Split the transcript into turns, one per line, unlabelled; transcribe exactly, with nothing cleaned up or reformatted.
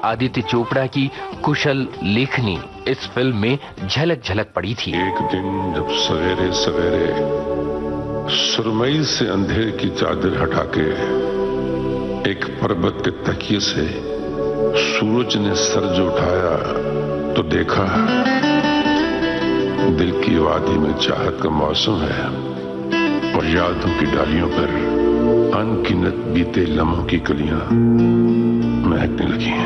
आदित्य चोपड़ा की कुशल लेखनी इस फिल्म में झलक झलक पड़ी थी।
एक दिन जब सवेरे सवेरे सुरमई से अंधेरे की चादर हटा के एक पर्वत के तकिए से सूरज ने सर जो उठाया तो देखा दिल की वादी में चाहत का मौसम है और यादों की डालियों पर अनगिनत बीते लम्हों की कलियां महकने लगी हैं।